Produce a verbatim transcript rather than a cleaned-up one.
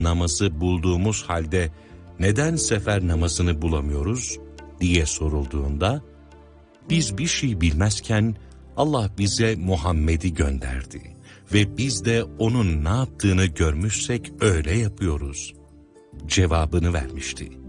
namazı bulduğumuz halde neden sefer namazını bulamıyoruz diye sorulduğunda, biz bir şey bilmezken Allah bize Muhammed'i gönderdi ve biz de onun ne yaptığını görmüşsek öyle yapıyoruz cevabını vermişti.